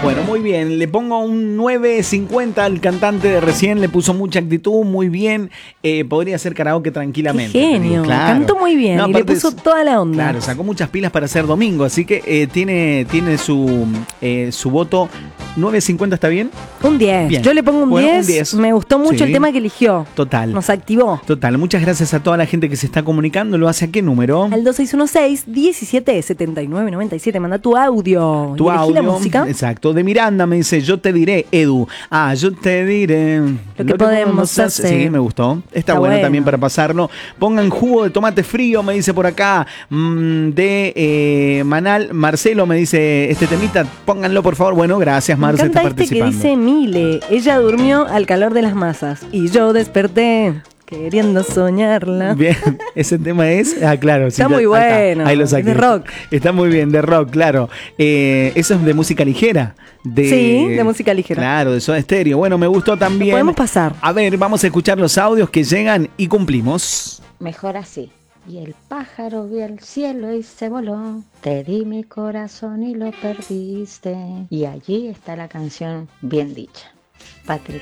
Bueno, muy bien. Le pongo un 9.50 al cantante de recién. Le puso mucha actitud, muy bien. Podría hacer karaoke tranquilamente. Qué genio. Claro. Cantó muy bien, No, y le aparte puso toda la onda. Claro, sacó muchas pilas para hacer domingo. Así que tiene su voto. 9.50, ¿está bien? Un 10. Bien. Yo le pongo un, Bueno, 10. un 10. Me gustó mucho Sí. el tema que eligió. Total. Nos activó. Total. Muchas gracias a toda la gente que se está comunicando. ¿Lo hace a qué número? Al 2616-177997. Manda tu audio. Tu y elegí audio. la música. Exacto. De Miranda me dice, yo te diré, Edu. Yo te diré Lo que podemos hacer. Sí, me gustó. Está bueno, bueno también para pasarlo. Pongan jugo de tomate frío, me dice por acá. Manal, Marcelo me dice, este temita, pónganlo por favor. Bueno, gracias, Me Marce, está encanta que participando. dice Mile. Ella durmió al calor de las masas. Y yo desperté queriendo soñarla. Bien, ese tema es. Claro. Está sí, muy ahí bueno, Ahí lo es saqué. de rock. Está muy bien, de rock, claro. Eso es de música ligera. Sí, de música ligera. Claro, de Soda Stereo. Bueno, me gustó también. Lo podemos pasar. A ver, vamos a escuchar los audios que llegan y cumplimos. Mejor así. Y el pájaro vio el cielo y se voló. Te di mi corazón y lo perdiste. Y allí está la canción bien dicha. Patrick.